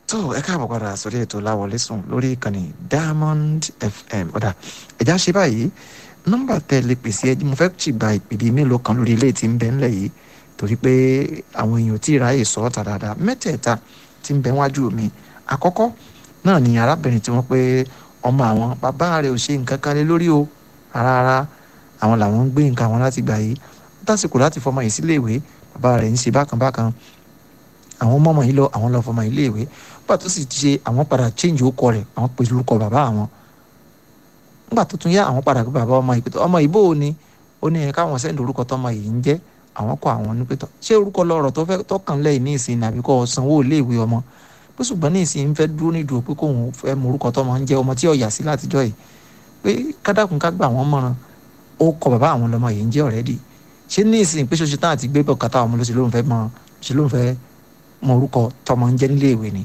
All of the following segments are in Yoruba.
tó ẹ káàbọ̀ padà sórí ètò Láwọlé Sùn lórí ìkànnì Diamond FM ọ̀dà ẹ̀já ṣe báyìí nọ́mbà tẹ́ lè pèsè ẹ mo fẹ́ sì gba ìpèdè mélòó kan lórí ilé tí ń bẹ ńlẹ̀ yìí torí pé àwọn èèyàn tí ìráyè sọ ọ́ ta dáadáa mẹ́tẹ̀ẹ̀ta tí ń bẹ wájú mi àkọ́kọ́ náà ni arábìnrin tí wọ́n pé ọmọ àwọn bàbá rẹ̀ ò ṣe nǹkan kan lé lórí o rárá àwọn làwọn ń gbé nǹkan àwọn láti gbà yìí tásìkò láti fọmọ yìí sílé ìwé bàbá rẹ̀ ń ṣe bákan bákan àwọn ọmọ yìí lọ àwọn lọ fọmọ ilé ìwé nígbà tó sì ṣe àwọn padà change orúkọ rẹ̀ àwọn pèsè orúkọ bàbá àwọn nígbà tó tún yá àwọn padà pé bàbá ọmọ ìpètò ọmọ ìbò ni ó ní ẹ̀ka àwọn sẹ́ńdì orúkọ tọmọ yìí ń jẹ́ àwọn kọ àwọn ní pẹ̀tọ́ ṣé orúkọ lọ́rọ̀ tó fẹ́ tọkàn lẹ́yìn ní ìsìn àbí kò sanwó iléèwé ọmọ pé ṣùgbọ́n ní ìsìn ń fẹ́ dúró nídùú pé kóun fẹ́ mọ orúkọ tọmọ ń jẹ́ ọmọ tí ọ̀yà sí látijọ́ yìí pé kádàkùn ká gbà wọ́n mọ̀ràn ó kọ bàbá àwọn lọmọ yìí ń jẹ́ ọ̀rẹ́dì ṣé ní ìsìn pé ṣoṣo tán àti gbé bọ̀ kátà ọmọ lóṣèlú ló ń fẹ́ mọ orúkọ tọmọ ń jẹ́ níléèwé ni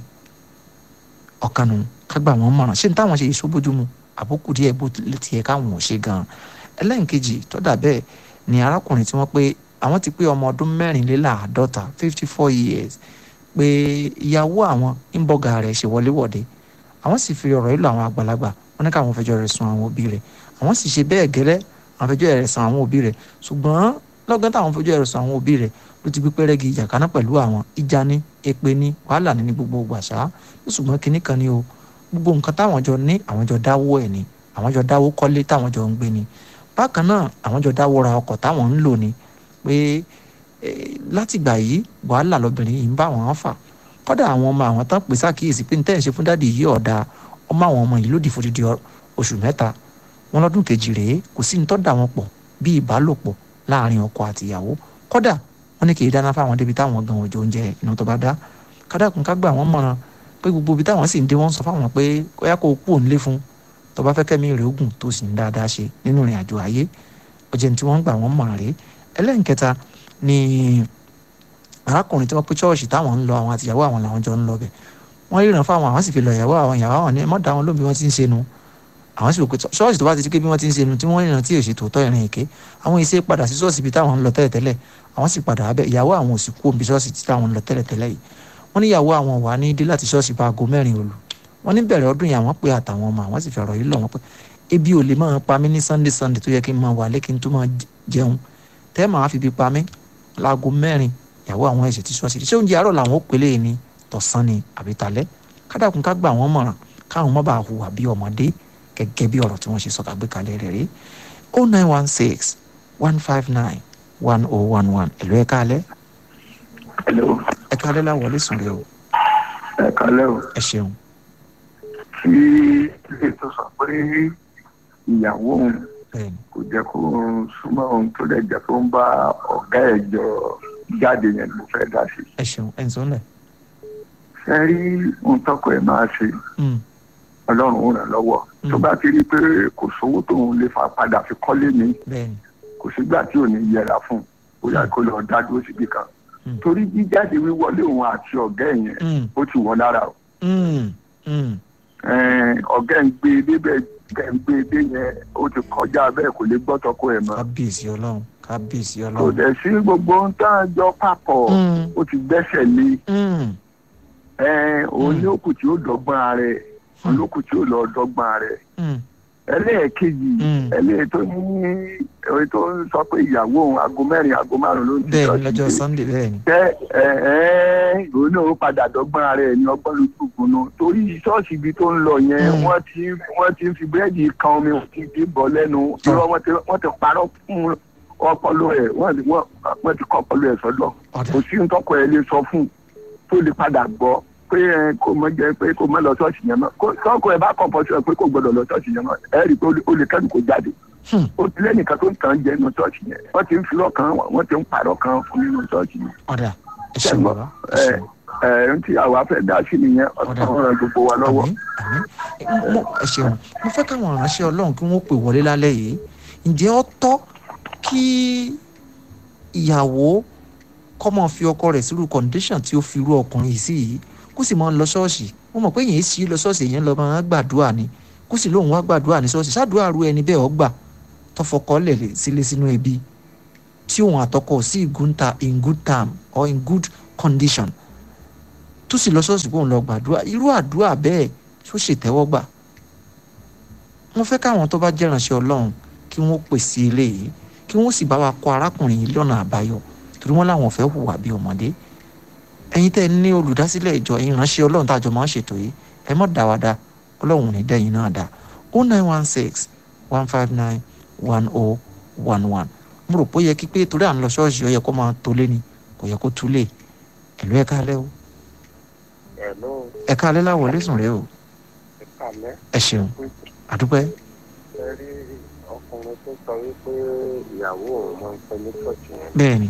ọ̀kanu ká gbà wọ́n mọ̀ràn ṣé ní táwọn ṣe iṣó bójúmu àbókù díẹ̀ bó tiẹ̀ káwọn ò ṣe gan-an ẹlẹ́nkejì tó dà bẹ́ẹ̀ ni arákùnrin tí wọ́n pé àwọn ti pé ọmọ ọdún 54 54 years pé ìyàwó àwọn ń bọ́gà rẹ̀ ṣe wọléwọ̀de àwọn sì fi ọ̀rọ̀ ìlú àwọn àgbàlagbà wọn ní káwọn fẹjọ́ rẹ̀ sùn àwọn òbí rẹ̀ àwọn sì ṣe bẹ́ẹ̀ gẹ́lẹ́ àwọn fẹjọ́ rẹ̀ sùn àwọn òbí rẹ̀ ṣùgbọ́n lọ́gán táwọn fẹjọ́ rẹ̀ sùn àwọn òbí rẹ̀ ló ti gbé pẹ́rẹ́gì ìjà kaná pẹ̀lú àwọn ìjà ní èpè ní wàhálà ní gbogbo gbàṣá ṣùgbọ́n kinní kan ni o gbogbo nǹkan táwọn jọ ní àwọn jọ dáwó ẹ̀ ni àwọn jọ dáwó kọ́lé táwọn jọ ń gbé ni bákan náà àwọn jọ dáwó ra ọkọ̀ táwọn ń lò ni pé látìgbà yìí wàhálà lọ́bìnrin yìí ń bá wọn fà kọ́dà àwọn ọmọ àwọn tán pè sákìyèsí pé níta ẹ̀ ṣe fún dáàdì yìí ọ̀dà ọmọ àwọn ọmọ yìí lòdì fòdìdì oṣù 3 wọn lọ́dún kejì rèé kò sí ní tọ́da wọn pọ̀ bí ìbálòpọ̀ láàrin ọkọ àtìyàwó kọ́dà wọn ní kì í dáná fáwọn débi táwọn gan òjò oúnjẹ inú tó bá dá kádàkùn ká gbà wọ́n mọ̀ràn pé gbogbo ibi táwọn sì ń dé wọ́n sọ fáwọn pé kóyá kó kú òǹlé fún tó bá fẹ́ kẹ́mi rẹ̀ ogun tó sì ń dáadáa ṣe nínú ìrìn àjò ayé ọjọ́ tí wọ́n gbà wọ́n mọ̀ràn rèé ẹlẹ́nkẹta ni arákùnrin tí wọ́n pé ṣọ́ọ̀ṣì táwọn ń lọ àwọn àtìyàwó àwọn làwọn jọ ń lọ bẹ̀ wọ́n ríran fáwọn àwọn sì fi lọ ìyàwó àwọn ní mọ́dà wọn lóbi wọ́n ti ń ṣe nu àwọn sì rò pé ṣọ́ọ̀ṣì tó bá ti di pé bí wọ́n ti ń ṣe nu tí wọ́n ríran tí èsì tòótọ́ ìrìn èké àwọn iṣẹ́ padà sí ṣọ́ọ̀ṣì ibi táwọn ń lọ tẹ́lẹ̀tẹ́lẹ̀ àwọn sì padà abẹ́ ìyàwó àwọn ò sì kú òbí ṣọ́ọ̀ṣì tí táwọn ń lọ tẹ́lẹ̀tẹ́lẹ̀ yìí wọ́n ní ìyàwó àwọn wà ní dé láti ṣọ́ọ̀ṣì bá aago 4 òru wọ́n ní bẹ̀rẹ̀ ọdún yìí àwọn pé àtàwọn ọmọ àwọn sì fi ọ̀rọ̀ yìí lọ̀ wọ́n pé ebi ò lè máa pa mí ní Sunday tó yẹ kí n máa wà lé kí n tó máa jẹun tẹ́ máa fi bí pa mí láago 4 ìyàwó àwọn ẹ̀ṣẹ̀ tí ṣọ́ọ̀ṣì ṣé oúnjẹ àárọ̀ làwọn ó pèlè ní tọ̀sán ni àbí talẹ́ kádàkùn ká gbà wọ́n mọ̀ràn káwọn má bàa hùwà bí ọmọdé gẹ́gẹ́ bí ọ̀rọ̀ tí wọ́n ṣe sọ àgbékalẹ̀ rẹ̀ rí 0916 159 1011 ẹ̀lú ẹ̀ka alẹ́. ẹ̀ka alẹ́ Láwọlé Sùn rẹ o. ẹ̀ka alẹ́ o. ẹ ṣeun. tí ilé tó sọ pé ìyàwó òun kò jẹ́ kó súnmọ́ òun tó lè jẹ́ kó ń bá ọ̀gá ẹ̀ jọ jáde yẹn ló fẹ́ dá sí. ẹ ṣeun ẹ̀ ń sọ lẹ̀. ṣe rí ohun tọkọ ẹ̀ máa ṣe ọlọ́run ó ràn lọ́wọ́ tó bá ti rí i pé kò sówó tóun lè fà padà fi kọ́lé mi kò sígbà tí ò ní yẹra fún un ó yà kó lọ dá dúró síbi kan torí jíjáde wíwọlé òun àti ọ̀gá ẹ̀ yẹn ó ti wọ́n lára o ọ̀gá ń gbé débẹ̀ gbé yẹn ó ti kọjá bẹ́ẹ̀ kò lè gbọ́ tọkọ ẹ̀ mọ́. kábíyèsí ọlọ́run kábíyèsí ọlọ́run. kò dẹ̀ sí gbogbo ń tán jọ papọ̀ ó ti gbẹ́sẹ̀ lé òun ní òkú tí ó dọ́gbọ́n rẹ̀ òun lókù tí ó lọ dọ́gbọ́n rẹ̀ ẹlẹ́ẹ̀kejì ẹlẹ́ẹ̀ tó ní orí tó ń sọ pé ìyàwó òun aago 4 aago 5 ló ń ti bẹ́ẹ̀ lọ́jọ́ Sunday bẹ́ẹ̀ ni. òun náà ó padà dọ́gbọ́n rẹ̀ ní ọgbọ́n lójú gbóná torí ṣọ́ọ̀ṣì ibi tó ń lọ yẹn wọ́n ti ń fi búrẹ́dì kan omi òkè tí bọ̀ lẹ́nu irọ́ wọ́n ti parọ́ fún ọpọlọ ẹ̀ wọ́n ti kọ́ ọpọlọ ẹ̀ sọ́dọ̀ kò sí ntọ́kọ ẹ̀ lè sọ fún tó lè padà gbọ́ pé kò mọ jẹ pé kò mọ lọ ṣọ́ọ̀ṣì yẹn mọ́ tọ́kọ ẹ̀ bá kọ̀ pọ̀ sí ẹ pé kò gbọdọ̀ lọ ṣọ́ọ̀ṣì yẹn mọ́ ẹ rí i pé ó lè kẹ́nu kò jáde ó ti lẹ́nìkan tó ń tàn jẹ́ nínú ṣọ́ọ̀ṣì yẹn wọ́n ti ń firọ́ kan wọ́n ti ń parọ́ kan fún nínú ṣọ́ọ̀ṣì yẹn. ọ̀dà ẹ ṣeun bàbá ẹ ṣeun. tí àwa fẹ́ dá sí nìyẹn ọ̀rọ̀ gbogbo wa lọ́wọ́. ẹ ṣeun mo fẹ́ káwọn ìránṣẹ́ Ọlọ́run kí wọ́n pè wọlé lálẹ́ yìí ǹjẹ́ ó tọ́ kí ìyàwó kó máa fi ọkọ rẹ̀ sírú condition tí ó fi irú ọkùnrin yìí sí yìí kó sì máa ń lọ ṣọ́ọ̀ṣì wọ́n mọ̀ pé yẹn sì lọ ṣọ́ọ̀ṣì yẹn lọ máa gbàdúrà ni kó sì lóun wá gbàdúrà ní ṣọ́ọ̀ṣì ṣáàdúrà ru ẹni bẹ́ẹ̀ ọgbà tọfọkọ́lẹ̀ sílé sínú ẹbí tí òun àtọkọ sí in good term or in good condition tó tó sì lọ ṣọ́ọ̀ṣì kóun lọ gbàdúrà irú àdúrà bẹ́ẹ̀ ṣó ṣètẹ́wọ́gbà. mo fẹ́ káwọn tó bá jẹ́ ìránṣẹ́ Ọlọ́run kí wọ́n pèsè eléyìí kí wọ́n sì bá wa kọ́ arákùnrin yìí lọ́nà àbáyọ torí wọ́n láwọn fẹ́ hùwà bí ọmọdé. ẹ̀yin tẹ́ ní olùdásílẹ̀ ìjọ ìránṣẹ́ Ọlọ́run tájọ máa ń ṣètò yìí ẹ mọ̀ dáwàdá Ọlọ́run ní dẹ́yìn náà dá 0916 159 1011. mo rò pé ó yẹ kí pé torí à ń lọ ṣọ́ọ̀ṣì ó yẹ kó máa tó lé ni kò yẹ kó tú lé. ẹ̀lú ẹ káalẹ́ o. ẹ káalẹ́ láwọlé sùn rẹ o. ẹ ṣeun àdúpẹ́. ẹ rí ọkùnrin tó sọ wípé ìyàwó òun máa ń pẹ́ ní ṣọ́ọ̀ṣì yẹn. bẹ́ẹ̀ni.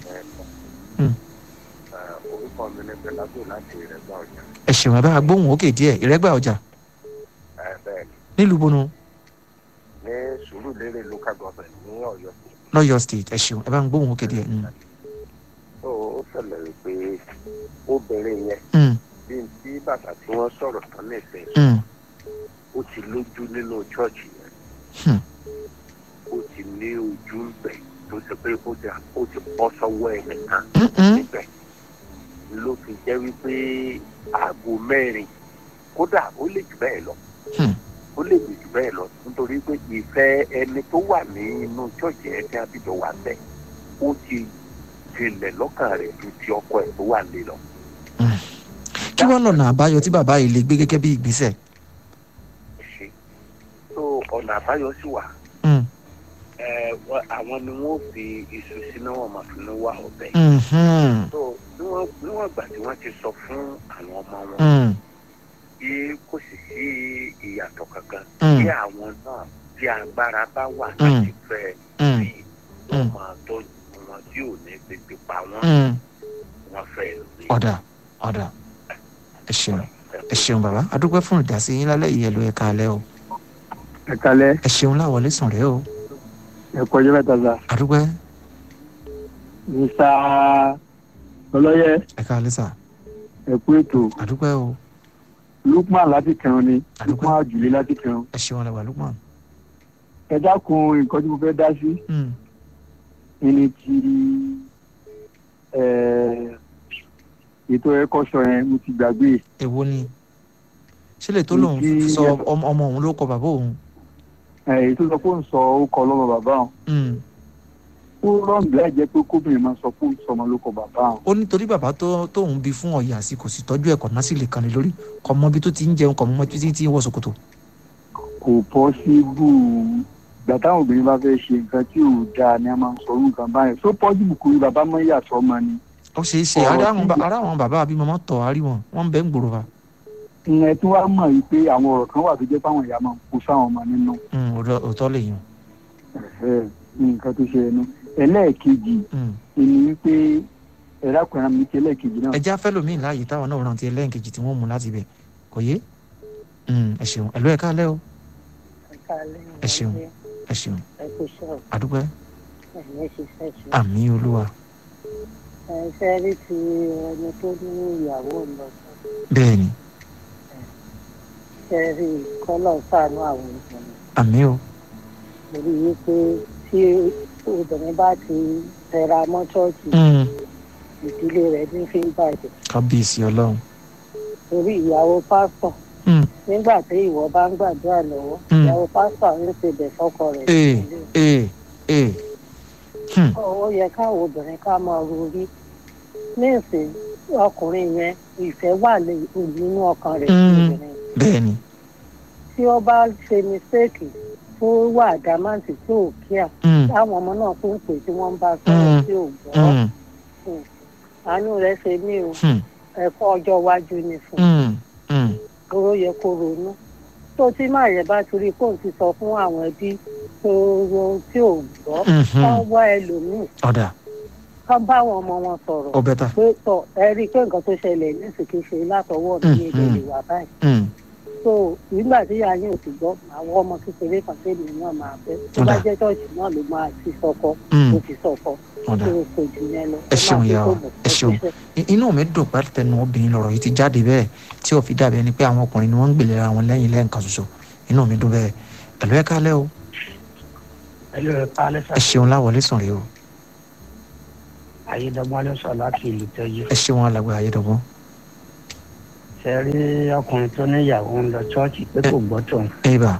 orúkọ mi ní pẹ̀lábù láti ìrẹ́gbà ọjà. ẹ ṣeun ẹ bá gbóhùn òkè díẹ̀ ìrẹ́gbà ọjà. bẹ́ẹ̀ni. nílùú bonu. ní Sùúrùlérè local government ní Ọ̀yọ́. lọ́yọ̀ state ẹ ṣeun ẹ bá gbóhùn òkè díẹ̀. ó ṣẹlẹ̀ wípé obìnrin yẹn bí n tí bàbá tí wọ́n sọ̀rọ̀ tán lẹ́sẹ̀ ó ti lójú nínú chọ́ọ̀chì yẹn ó ti ní ojú ń bẹ̀ tó ṣe pé ó ti bọ́ sọ́wọ́ ẹnìkan níbẹ̀ ló fi jẹ́ wípé aago mẹ́rin kódà ó lè jù bẹ́ẹ̀ lọ ó lè jù bẹ́ẹ̀ lọ nítorí pé ìfẹ́ ẹni tó wà ní inú chọ́ọ̀chì yẹn tí abidjan wà bẹ́ẹ̀ ó ti jinlẹ̀ lọ́kàn rẹ̀ ju ti ọkọ ẹ̀ tó wà lé lọ. kí wọ́n lọ́nà àbáyọ tí bàbá yìí lè gbé gẹ́gẹ́ bí ìgbésẹ̀. so ọ̀nà àbáyọ sì wà. àwọn ni wọ́n fi iṣu síná wọn máa fi ní wá ọbẹ̀. so níwọ̀n ìgbà tí wọ́n ti sọ fún àwọn ọmọ wọn bí kò sì sí ìyàtọ̀ kankan bí àwọn náà bí agbára bá wà láti fẹ́ bí wọ́n máa tọ́jú wọn tí ò ní pépé pa wọ́n wọ́n fẹ́ rí. ọ̀dà ẹ ṣeun bàbá adúpẹ́ fún ìdásí yín lálẹ́ yìí ẹ̀lú ẹ̀ka alẹ́ o. ẹ̀ka alẹ́. ẹ ṣeun láwọlé sùn rẹ o. ẹ kọjá mẹ́ta sá. adúpẹ́. mr ọlọ́yẹ. ẹ̀ka alẹ́ sà. ẹ kú ètò. adúpẹ́ o. Lukman láti kẹrin ni. adúpẹ́. Lukman àjùlé láti kẹrin. ẹ ṣeun lẹ́wà Lukman. ẹ dákun nǹkan tí mo fẹ́ dá sí. ẹni tí ètò ẹ̀kọ́ sọ yẹn mo ti gbàgbé. èwo ni ṣé lè tó lòun sọ ọmọ òun ló kọ bàbá òun. èyí tó sọ pé ó ń sọ ó kọ lọ́mọ bàbá òun. ó rọrùn láì jẹ́ pé kóbìnrin máa sọ pé ó ń sọ ọmọ ló kọ bàbá òun. ó nítorí bàbá tóun bí fún ọ̀yà sí kò sì tọ́jú ẹ̀kọ́ náà sì lè kàn ní lórí kọ́ mọ́ bí tó ti ń jẹun kọ́ mọ́ bí tí ń wọ̀ ṣòkòtò. kò pọ́síbù ìgbà táwọn obìnrin bá fẹ́ ṣe nǹkan tí ò dáa ni a máa ń sọ orú nǹkan báyìí tó pọ́síbù kò rí bàbá mọ́ ìyàtọ̀ ọmọ ni. ó ṣeé ṣe ara àwọn bàbá àbí mọ́mọ́ tọ̀ àárí wọn wọ́n ń bẹ́ ń gbòòrò fa. ìyẹn tí wàá mọ̀ wípé àwọn ọ̀rọ̀ kan wà tó jẹ́ fáwọn ìyá máa ń kó sáwọn ọmọ nínú. òótọ́ lè yàn. nǹkan tó ṣe ẹnu ẹlẹ́ẹ̀kejì ni wípé ẹ̀rákùnrin mi ti ẹlẹ́ẹ̀kejì náà. ẹja fẹ́ lómi láàyè táwọn náà rántí ẹlẹ́ẹ̀kejì tí wọ́n mú láti bẹ̀ kò yé ẹ ṣeun ẹ̀lú ẹ̀ka alẹ́ o. ẹ ṣeun ẹ ṣeun àdúpẹ́ àmì olúwa. ṣe rí ti ẹni tó ní ìyàwó lọ. bẹ́ẹ̀ni. ṣe rí kọ́lọ̀ ṣàánú àwọn obìnrin. àmì o. torí wípé tí obìnrin bá ti tẹra mọ́ ṣọ́ọ̀ṣì ìdílé rẹ̀ ní fi ń bàjẹ́. kábíyèsí ọlọ́run. torí ìyàwó pásítọ̀ nígbà tí ìwọ bá ń gbàdúrà lọ́wọ́ ìyàwó pásítọ̀ ń ṣe bẹ̀ fọ́kọ rẹ̀. ó yẹ káwọn obìnrin ká máa rorí nísìn ọkùnrin yẹn ìfẹ́ wà nínú ọkàn rẹ̀ sí obìnrin. bẹ́ẹ̀ni. tí ó bá ṣe mistake tó wà dámáǹtì tí ò kíá táwọn ọmọ náà tó ń pè tí wọ́n ń bá sọ̀rọ̀ tí ò gbọ́ àánú rẹ̀ ṣe mí o ẹ̀kọ́ ọjọ́ iwájú ni fún un. ó yẹ kó ronú tó tí máa yẹ bá torí kó n ti sọ fún àwọn ẹbí tí ò gbọ́ ká wá ẹlòmíì ká bá àwọn ọmọ wọn sọ̀rọ̀ pé tọ ẹ rí i pé nǹkan tó ṣẹlẹ̀ nísìkíṣe látọwọ́ mi ní ilé ìwà báyìí so nígbà tí ìyá yín ò sì gbọ́ àwọn ọmọ kékeré kan tẹ́lẹ̀ náà máa bẹ́ tó bá jẹ́ ṣọ́ọ̀ṣì náà ló máa ti sọkọ ó ti sọkọ tó kò jù yẹn lọ. ẹ ṣeun ìyá wa ẹ ṣeun inú mi dùn pé tẹnu obìnrin lọ̀rọ̀ yìí ti jáde bẹ́ẹ̀ tí ò fi dàbí ẹni pé àwọn ọkùnrin ni wọ́n ń gbèlè ara wọn lẹ́yìn lẹ́ẹ̀kan ṣoṣo inú mi dùn bẹ́ẹ̀ ẹ̀lú ẹ̀ kálẹ̀ o. ẹ ṣeun láwọlé sùn rèé o. ayédọ́gbọ́n ló sọ láti ìlú tẹ́jú. ẹ ṣeun alàgbà ayédọ́gbọ́n. ṣe rí ọkùnrin tó níyàwó ń lọ ṣọ́ọ̀ṣì pé kò gbọ́ tòun. Eba.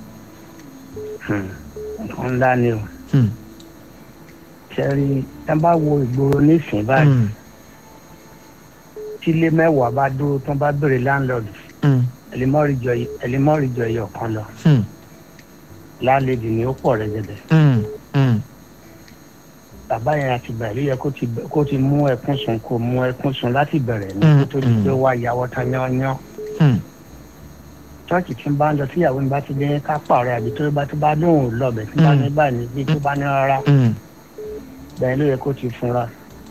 Nǹkan ńlá ni o. Ṣe rí ẹ bá wo ìgboro nísìnyí báyìí. Tílé mẹ́wàá bá dúró tán bá béèrè láńlọ́ọ̀dù. Ẹlẹ́mọ̀rìjọ ẹyọ kan lọ. Láńlẹ́dì ni ó pọ̀ rẹ́gẹ́dẹ́. Bàbá yẹn àti bẹ̀rẹ̀ yẹ kó ti mú ẹkún sùn kó mú ẹkún sùn láti bẹ̀rẹ̀ ní kó tó di pé wá ìyàwó tán yán. Ṣọ́ọ̀ṣì tí ń bá ń lọ síyàwó ní bá ti dé ká pààrọ̀ àbí tó bá lóun lọ́bẹ̀ tí bá ní báyìí bí tó bá ní rárá. Bẹ́ẹ̀ ló yẹ kó ti fúnra.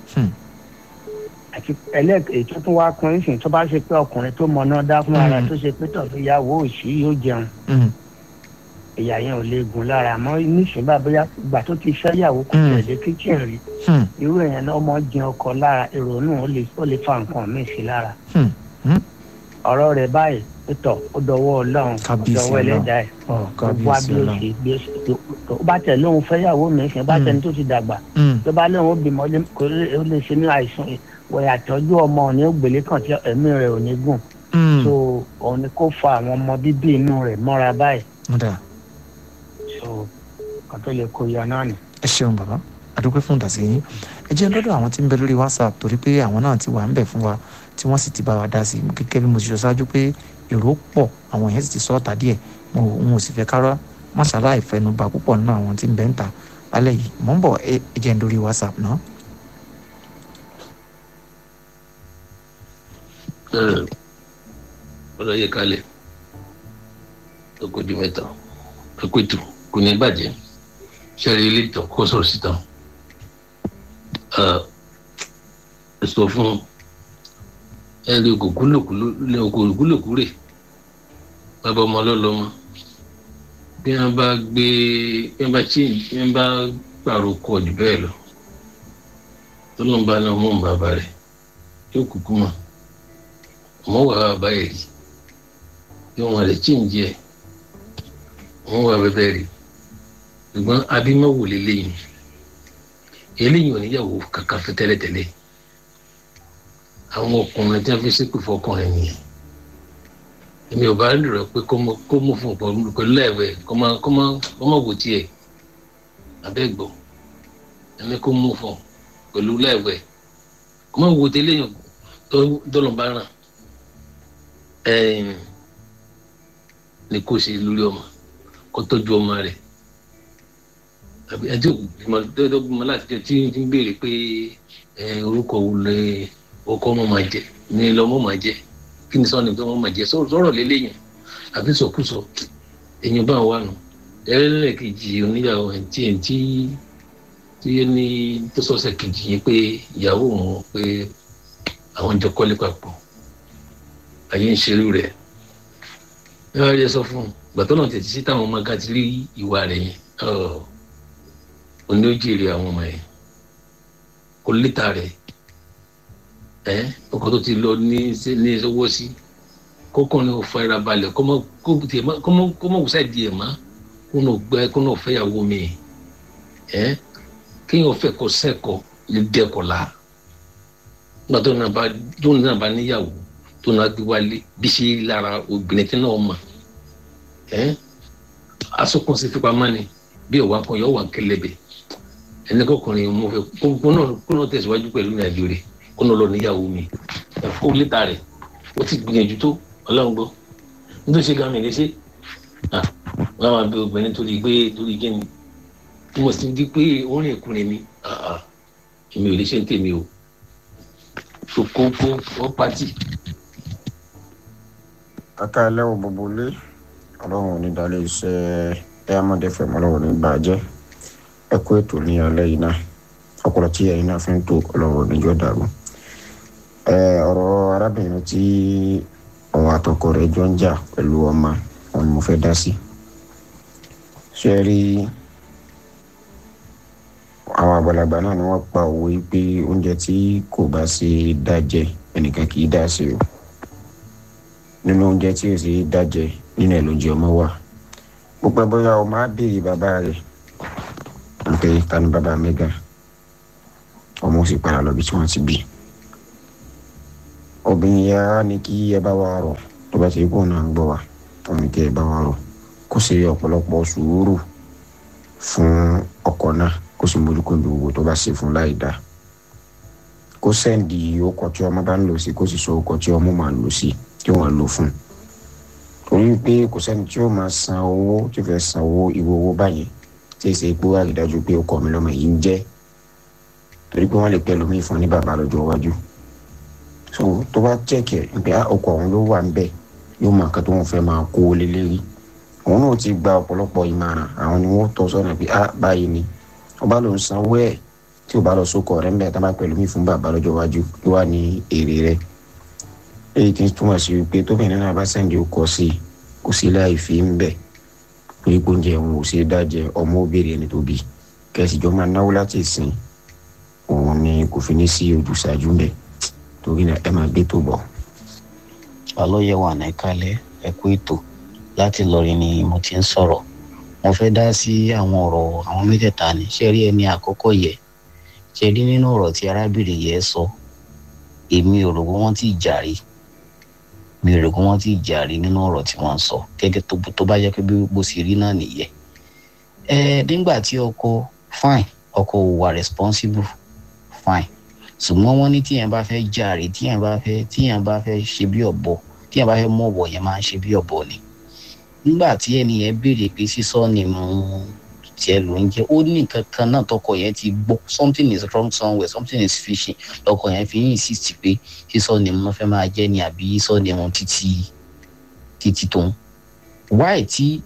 Àti èyí tó tún wá kún ìsìn tó bá ṣe pé ọkùnrin tó mọ náà dá fún ara tó ṣe pé tọ̀sí ìyàwó òṣì yóò jẹun. Ìyá yẹn ò lè gùn lára àmọ́ nísìnyí bá bóyá ìgbà tó ti fẹ́yàwó kò tẹ̀lé kíchìn rí irú èèyàn náà mọ́ jẹun ọkọ lára ìrònú ó lè fa nǹkan míì sí lára. Ọ̀rọ̀ rẹ̀ báyìí pẹ̀tọ̀ ó dọwọ́ Ọlọ́run ó dọwọ́ ẹlẹ́dàá ẹ̀ wá bí ó ṣe ó bá tẹ̀ lóun fẹ́yàwó mi ṣe bá tẹni tó ti dàgbà tó bá lóun ó bímọ ó lè ṣe ní àìsàn wẹ̀ àtọ́jú ọmọ ní ògbélé kan tí ẹ̀mí rẹ̀ ò ní gùn so òun ni kó fa àwọn ọmọ bíbí inú rẹ̀ mọ́ra báyìí. So kan tó lè kó yọ náà ni. Ẹ ṣeun bàbá adúpẹ́ fún ìdásí yín ẹ jẹ́ lọ́dọ̀ àwọn tí ń bẹ lórí WhatsApp torí pé àwọn náà ti wà ń bẹ̀ fún wa tí wọ́n sì ti bá wa dá sí i gẹ́gẹ́ bí mo ṣe sọ ṣáájú pé èrò pọ̀ àwọn èèyàn sì ti sọ ọ̀tà díẹ̀ mo sì fẹ́ kára máṣáláà ìfẹnubà púpọ̀ nínú àwọn tí ń bẹ ń ta lálẹ́ yìí mò ń bọ̀ ẹ jẹ́ lórí WhatsApp náà. Ọ̀rọ̀ yẹ kalẹ̀ ọkọ̀dì mẹ́ta ẹ̀kọ́tù kò ní bàjẹ́ ṣẹ́rí ilé ìtàn kó sọ̀rọ̀ síta sọ fún ẹ̀rí ògùnkúlòkú rè bàbá ọmọ ọlọ́lọ́mọ bí wọ́n bá pààrọ̀ kọ jù bẹ́ẹ̀ lọ tó ló ń bá náà mú bàbá rẹ̀ yóò kúkú mọ̀ ọmọ wà bàbá yẹ̀ rí yóò wọn rẹ̀ tí ń jẹ́ wọn wà bẹ́ẹ̀ rí ṣùgbọ́n abímọ́wò lélẹ́yìn eléyìí ò níyàwó kankan fẹ́ tẹ́lẹ̀tẹ́lẹ̀ àwọn ọkùnrin tí wọ́n fi ṣépè fọkùnrin nìyẹn èmi ò bá lérò pé kó mú fún ọ̀pọ̀ pẹ̀lú ẹ̀wẹ̀ kó má wò tiẹ̀ abẹ́gbọ̀ ẹni kó mú fún pẹ̀lú ẹ̀wẹ̀ kó má wò tẹ́lẹ̀ tó dọ́lọ̀ bá ràn ni kó ṣe lórí ọmọ kó tọ́jú ọmọ rẹ̀ àbí ẹjọ́ ìgbìmọ̀ láti jẹ́ tí ń béèrè pé orúkọ wo lè ọkọ ọmọ máa jẹ ní lọ́mọ máa jẹ kí ni sọ́ni tó wọ́n máa jẹ sọ̀rọ̀ lélẹ́yìn àbí sọkúsọ èèyàn bá wà nù ẹlẹ́ẹ̀kejì oníyàwó tí ó ní tó sọ́sẹ̀ kejì yẹn pé ìyàwó wọn pé àwọn jọ kọ́lé papọ̀ àyè ń ṣerú rẹ̀ ẹ wá rí ẹ sọ fún un gbàtọ́ náà tètè sí táwọn ọmọ ká ti rí ìwà rẹ̀ yẹn òní ó jèrè àwọn ọmọ yẹn kò létà rẹ̀ ọkọ tó ti lọ ní owó sí kókànlẹ̀ ò fara balẹ̀ kó mọ̀ wùsà di ẹ̀ mọ́ kó náà fẹ́yàwó mi kéèyàn fẹ́ kó sẹ́kọ̀ọ́ lè dẹ́kọ̀ la nígbà tó náà bá níyàwó tó náà gbé wálé bí ṣe lára obìnrin tí náà mọ̀ asokun sí fipamọ́ ni bí ọ̀wá kan yọ̀ wà kẹlẹ́bẹ̀ ẹni kọkùnrin mo fẹ́ kó náà tẹ̀síwájú pẹ̀lú ìrìnàjò rẹ̀ kó náà lọ níyàwó mi ẹ̀fọ́ létà rẹ̀ ó ti gbìyànjú tó ọlọ́run gbọ́ nítorí ṣe gàmì léṣe wọ́n máa bẹ obìnrin torí gẹ́ni tí mo sì ń di pé orin ìkùnrin mi èmi ò lè ṣe ń tèmi o kó pàtì. aka ẹlẹ́wọ̀n gbogbo lé ọlọ́run onídàálẹ̀ iṣẹ́ Diamond FM ọlọ́run ní bàjẹ́ ẹ kú ètò ní alẹ́ yìí náà ọpọlọ tí ẹ̀yin náà fi ń tó ọlọ́run níjọ́ dàrú. Ọ̀rọ̀ arábìnrin tí òun àtọkọ rẹ̀ jọ ń jà pẹ̀lú ọmọ òun ni mo fẹ́ dá sí. ṣe rí àwọn àgbàlagbà náà ni wọ́n pa òwe pé oúnjẹ tí kò bá ṣe dájẹ ẹnìkan kì í dá sí o. nínú oúnjẹ tí ò sí dájẹ nínú ẹ̀ lóúnjẹ ọmọ wà. gbogbo bóyá ọmọ á béèrè bàbá rẹ̀ ń pè ta ni bàbá Megan ọmọ sì padà lọ bí tí wọ́n ti bí. obìnrin yẹn ní kí ẹ bá wa rọ̀ tó bá ṣe kó náà ń gbọ́ wa tó ní kí ẹ bá wa rọ̀ kó ṣe ọ̀pọ̀lọpọ̀ sùúrù fún ọkọ náà kó sì mójúkó gbogbo tó bá ṣe fún láì dáa kó sẹ́ǹdì ọkọ̀ tí ọmọ bá ń lò sí kó sì sọ ọkọ̀ tí ọmọ máa lò sí tí wọ́n lò fún torí pé kò sẹ́ni tí ó máa san owó tí ó fẹ́ san owó ìwé owó báyìí tí èsì ipò àrídájú pé ọkọ mi lọ́mọ yìí ń jẹ́ torí pé wọ́n lè pẹ́ lómi fún ní bàbá lọ́jọ́ iwájú so tó bá chẹ́kẹ̀ pé ọkọ òun ló wà ń bẹ̀ yóò máa kan tó wọn fẹ́ máa kó o lé lérí òun náà ti gba ọ̀pọ̀lọpọ̀ ìmọ̀ràn àwọn ni wọ́n tọ́ sọ́nà pé báyìí ni ọba ló ń sanwó ẹ̀ tí ò bá lọ sókò rẹ̀ ń bẹ̀ tá bá pẹ̀lú mi fún bàbá lọ́jọ́ iwájú ló wà ní èrè rẹ̀ èyí tí túmọ̀ sí wípé tóbìnrin náà bá sẹ́ǹdì ọkọ̀ sí i kò sí láì fi ń bẹ̀ pé oúnjẹ òun ò ṣe é dájẹ́ ọmọ òbèrè ẹni tó bí kẹsìjọ máa náwó láti ìsìn òun ni kò fi ní sí ojúṣàájú ń bẹ̀ torí náà ẹ máa gbé tó bọ̀. Ọlọ́yẹ̀ wà ní kálẹ̀ ẹ̀kú ètò láti Ìlọrin ni mo ti ń sọ̀rọ̀ mo fẹ́ dá sí àwọn ọ̀rọ̀ àwọn mẹ́tẹ̀ẹ̀ta ni ṣé rí ẹni àkọ́kọ́ yẹ ṣé rí nínú ọ̀rọ̀ tí arábìnrin yẹ sọ èmi ò rò pé wọ́n ti jàre mi ò rò pé wọ́n ti jàre nínú ọ̀rọ̀ tí wọ́n sọ gẹ́gẹ́ tó bá jẹ́ pé bó ṣe rí náà nìyẹn nígbà tí ọkọ fine ọkọ wà responsible fine ṣùgbọ́n wọ́n ní tíyẹn bá fẹ́ jàre tíyẹn bá fẹ́ ṣe bí ọ̀bọ tíyẹn bá fẹ́ mú ọ̀bọ yẹn máa ń ṣe bí ọ̀bọ ni nígbà tí ẹni yẹn béèrè pé sísọ ni mo tiẹ̀ ló ń jẹ́ ó ní nǹkan kan náà tọkọ yẹn ti gbọ́ something is wrong somewhere something is fishy lọkọ yẹn fi ń insist pé sísọ ni mo fẹ́ máa jẹ́ ni àbí sísọ ni mo títí tóun why tí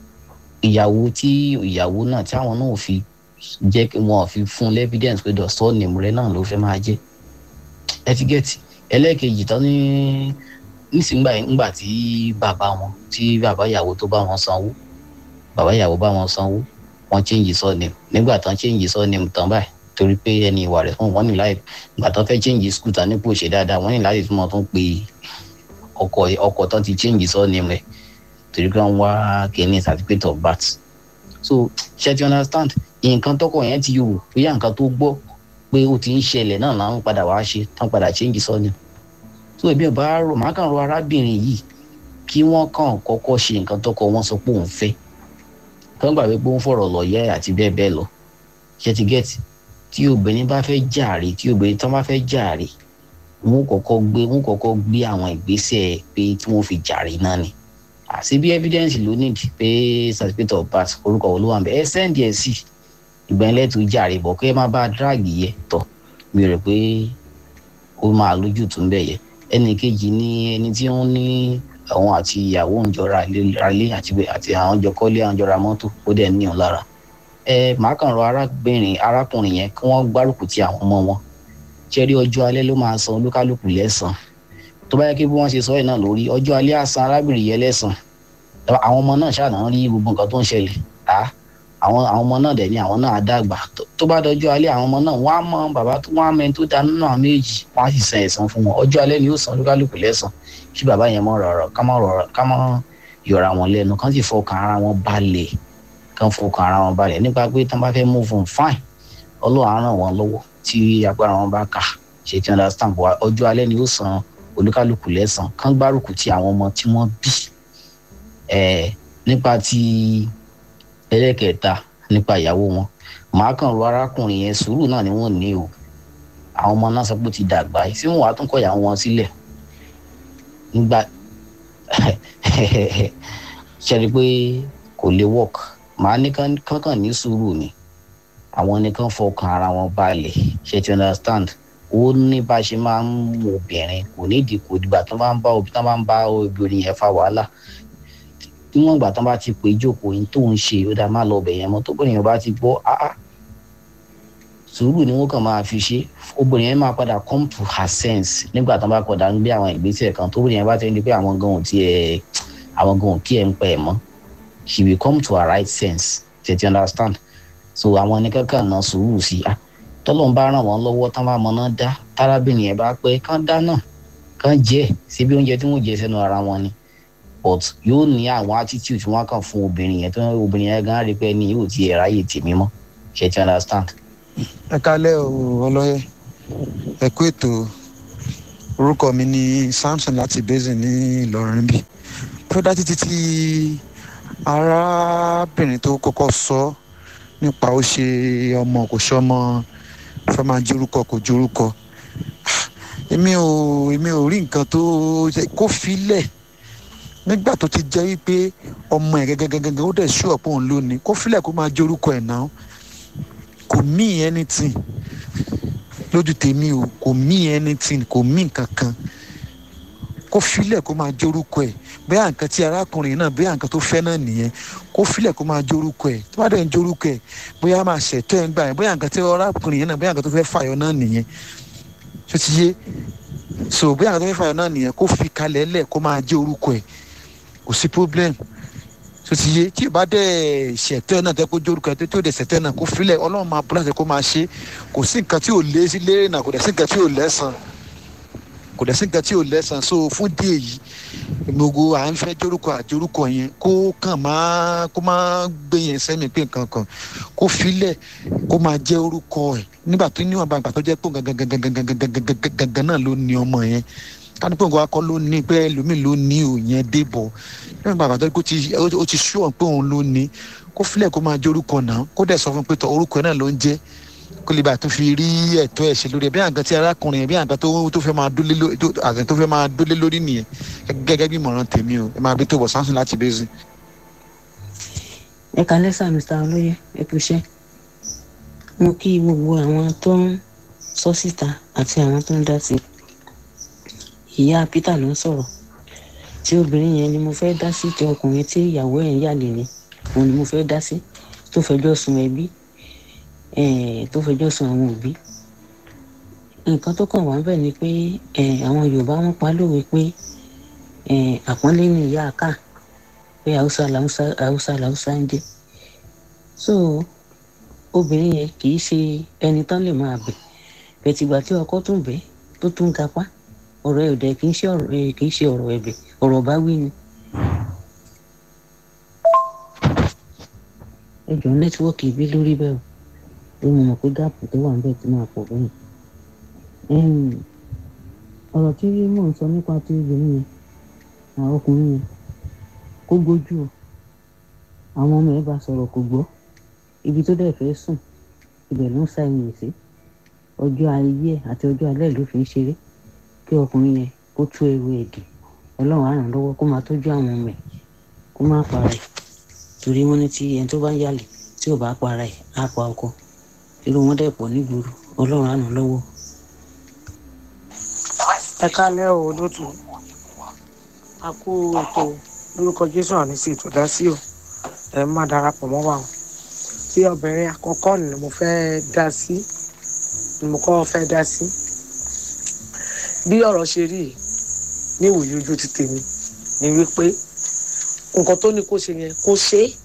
ìyàwó náà tí àwọn náà fi jẹ́ kí wọ́n fi fún evidence pé dọ̀sọ́ ni mo rẹ náà ló fẹ́ máa jẹ́ ẹtígẹ́tì ẹlẹ́ẹ̀kejì tán ní nígbà tí bàbá ìyàwó tó bá wọn sanwó bàbá ìyàwó bá wọn sanwó wọn change surname nígbà tán change surname tán báyìí torí pé ẹni ìwà rẹ̀ fún wọn ní láì nígbà tán fẹ́ change school tán nípò ṣe dáadáa wọn ní láì tún wọn tún pe ọkọ tán ti change surname rẹ̀ torí pé wọn wá kìíní certificate of birth so ṣe ti understand nǹkan tọkọ yẹn ti wò bóyá nǹkan tó gbọ́ pé ó ti ń ṣẹlẹ̀ náà làwọn padà wá ṣe tán padà change surname so ebi ọba rò má kàn rò arábìnrin yìí kí wọ́n kàn kọ́kọ́ ṣe nǹkan tọkọ wọn sọ pé òun fẹ́ kàn gbà pé ó ń fọ̀rọ̀ lọ yẹ àti bẹ́ẹ̀ bẹ́ẹ̀ lọ ṣe ti gẹ́tì tí obìnrin bá fẹ́ jàre tí obìnrin tán bá fẹ́ jàre wọ́n kọ́kọ́ gbé àwọn ìgbésẹ̀ pé tí wọ́n fi jàre náà ni àti bí evidence ló ní pé certificate of birth orúkọ wo ló wà ń bẹ ẹ sẹ́ndì ẹ̀ sí ìgbẹ́lẹ̀ tó jàre bọ̀ kí ẹ má bá drag yẹ tọ̀ mi rò pé ó máa lójú tó ń bẹ̀ yẹ ẹnì kejì ní ẹni tí wọ́n ní àwọn àti ìyàwó ń jọra ilé àti àwọn jọ kọ́lé àwọn jọra mọ́tò ó dẹ̀ ní òun lára màá kàn rọ arákùnrin yẹn kí wọ́n gbárùkù ti àwọn ọmọ wọn ṣẹ́rí ọjọ́ alẹ́ ló máa san olúkálùkù lẹ́san tó bá yẹ kí bí wọ́n ṣe sọ ẹ̀ náà lórí ọjọ́ alẹ́ á san arábìnrin yẹn lẹ́san àwọn ọmọ náà ṣàná rí gbogbo nǹkan tó ń ṣẹlẹ̀ àwọn ọmọ náà dẹ̀ ní àwọn náà dàgbà tó bá dọjọ́ alẹ́ àwọn ọmọ náà wọ́n á mọ bàbá tó wọ́n á mẹ́ni tó dáná náà méjì wọ́n á sì san ẹ̀san fún wọn ọjọ́ alẹ́ ni yóò san olúkálùkù lẹ́san kí bàbá yẹn mọ̀ rọ̀rọ̀ ká mọ̀ yọra wọn lẹ́nu kán sì fọkàn ara wọn balẹ̀ nípa pé tán bá fẹ́ move on fine Ọlọ́run á ràn wọ́n lọ́wọ́ tí agbára wọn bá kà ṣe ti understand bọ́ ọjọ́ alẹ́ ni yóò san olúkálùkù lẹ́san kán gbárùkù ti àwọn ọmọ tí wọ́n bí nípa ti ẹlẹ́kẹ̀ẹ́ta nípa ìyàwó wọn màá kàn rọ arákùnrin yẹn sùúrù náà ni wọ́n ní o àwọn ọmọ náà sọ pé ó ti dàgbà sí wọn wàá tún kọ ìyàwó wọn sílẹ̀ nígbà ṣẹlẹ̀ pé kò lè work màá ní kankan ní sùúrù ni àwọn nìkan fọkàn ara wọn balẹ̀ ṣe ti understand ó ní bá ṣe máa ń mú obìnrin kò nídìí kò dìgbà tó bá ń bá obìnrin yẹn fa wàhálà níwọ̀n ìgbà tán bá ti pè jókòó yín tó ń ṣe ó dá má lọ bẹ̀ yẹn mọ́ tóbìnrin yẹn bá ti gbọ́ sùúrù ni wọ́n kàn máa fi ṣe obìnrin yẹn máa padà come to her sense nígbà tán bá padà ń gbé àwọn ìgbésẹ̀ kan tóbìnrin yẹn bá ti ń di pé àwọn gan ò kí ẹ̀ ń pẹ́ ẹ̀ mọ́ she will come to her right sense you understand so àwọn ní kankan náà sùúrù sí tọ́lọ́ ń bá ràn wọ́n lọ́wọ́ tán bá mọ náà dá tárábìnrin yẹn bá pẹ́ kán dá náà kán jẹ́ síbi oúnjẹ tí wọ́n jẹ sẹ́nu ara wọn ni but yóò ní àwọn attitude tí wọ́n kàn fún obìnrin yẹn tó ń obìnrin yẹn gan rí pé ní yóò ti ẹ̀ ráyè tèmi mọ́ ṣe ti understand. ẹ kálẹ́ o ọlọ́yẹ ẹ kú ètò orúkọ mi ni Samson láti Basin ní Ìlọrin bí. tó dá títí tí arábìnrin tó kọ́kọ́ sọ nípa ó ṣe ọmọ kò ṣọmọ fẹ́ máa jórúkọ kò jórúkọ èmi ò rí nǹkan tó kó filẹ̀ nígbà tó ti jẹ́ wípé ọmọ ẹ̀ gẹ́gẹ́gẹ́gẹ́ ó dẹ̀ ṣú ọ̀pọ̀ òun lónìí kó filẹ̀ kó máa jórúkọ ẹ̀ náà kò mean anything lójú tèmi o kò mean anything kò mean kankan kó filẹ̀ kó máa jórúkọ ẹ̀ bóyá nǹkan tí arákùnrin náà bóyá nǹkan tó fẹ́ náà nìyẹn kó filẹ̀ kó máa jórúkọ ẹ̀ tó bá dẹ̀ ń jórúkọ ẹ̀ bóyá máa ṣẹ̀tọ́ ẹ̀ ń gbà ẹ̀ bóyá nǹkan tí arákùnrin yẹn náà bóyá nǹkan tó fẹ́ fàyọ náà nìyẹn tó ti yé so bóyá nǹkan tó fẹ́ fàyọ náà nìyẹn kó fi kalẹ̀ lẹ̀ kó máa jẹ́ orúkọ ẹ̀ kò sí problem tó ti yé tí o bá dẹ̀ ṣẹ̀tọ́ náà tẹ́ kó jórúkọ ẹ̀ tó dẹ̀ ṣẹ̀tọ́ náà kó filẹ̀ ọlọ́run máa búra kó máa ṣe kò sí nǹkan tí ò lé sí lérè náà kò dẹ̀ sí nǹkan tí ò lẹ́sàn kò dẹ̀ sí nǹkan tí ò lẹ́sàn so fún díẹ̀ yìí gbogbo à ń fẹ́ jórúkọ àjórúkọ yẹn kó má gbé yẹn sẹ́mi pé nǹkan kan kó filẹ̀ kó máa jẹ́ orúkọ ẹ̀ nígbà tó níwọ̀n bá gbà tó jẹ́ pé gangan náà ló ní ọmọ yẹn kánipọ̀ nǹkan akọ ló ní pé ẹlòmíì ló ní òyìn débọ̀ níwọ̀n bá gbà tó ó ti ṣúọ̀ pé òun ló ní kó filẹ̀ kó máa jẹ́ orúkọ náà kó dẹ̀ sọ fún pé orúkọ náà ló ń jẹ́ kó lè bá tó fi rí ẹ̀tọ́ ẹ̀ ṣe lórí ẹ̀ bí àǹkan tí arákùnrin ẹ̀ bí àǹkan tó fẹ́ máa dólé lórí nìyẹn gẹ́gẹ́ bí ìmọ̀ràn tèmi o ẹ máa bí tó bọ̀ Samson láti Basin. ẹ kálẹ́ sà Mr. Olóyè ẹ kú iṣẹ́ mo kí gbogbo àwọn tó ń sọ síta àti àwọn tó ń dá sí ìyá Peter ló ń sọ̀rọ̀ tí obìnrin yẹn ni mo fẹ́ dá sí tí ọkùnrin tí ìyàwó ẹ̀ ń yàlè ni òun ni mo fẹ́ dá sí tó fẹjọ́ sùn ẹbí tó fẹjọ́ sùn àwọn òbí nǹkan tó kàn wá bẹ́ẹ̀ ni pé àwọn Yorùbá wọn pa lówe pé àpọ́nlé ní ìyá àká pé Haúsá làwùsá ń jẹ́ so obìnrin yẹn kì í ṣe ẹni tán lè máa bẹ̀ bẹ̀tìgbà tí ọkọ tún bẹ̀ tó tún gapá ọ̀rọ̀ ẹ̀ ọ̀dẹ̀ kì í ṣe ọ̀rọ̀ ẹ̀bẹ̀ ọ̀rọ̀ bá wí ni. ẹjọ́ nẹ́tíwọ́ọ̀kì ìbí lórí bẹ́ẹ̀ o mo mọ̀ pé gáàpù tó wà ń bẹ̀ tí máa pọ̀ bẹ́ẹ̀. ọ̀rọ̀ tí mò ń sọ nípa tí obìnrin yẹn àwọn ọkùnrin yẹn kó gbójú o àwọn ọmọ ẹ̀ bá sọ̀rọ̀ kò gbọ́ ibi tó dẹ̀ fẹ́ sùn ibẹ̀ ló ń sá ẹ̀yìn sí ọjọ́ ayé ẹ̀ àti ọjọ́ alẹ́ ló fi ń ṣeré kí ọkùnrin yẹn kó tú ẹrù ẹ̀dì ọlọ́run á ràn lọ́wọ́ kó máa tọ́jú àwọn ọmọ ẹ̀ kó má para ẹ̀ torí wọ́n ní tí ẹni tó bá ń yàlè tí ò bá para ẹ̀ á pa ọkọ irú wọn dẹ̀ pọ̀ nígboro ọlọ́run á ràn lọ́wọ́. ẹ kálẹ́ o lótú a kú ètò lórúkọ Jésù àní sí ètò dá sí o ẹ má darapọ̀ mọ́ wa o tí obìnrin àkọ́kọ́ ni mo fẹ́ dá sí bí ọ̀rọ̀ ṣe rí ní ìwòye ojú ti tèmi ni wípé nǹkan tó ní kó ṣe yẹn kó ṣe é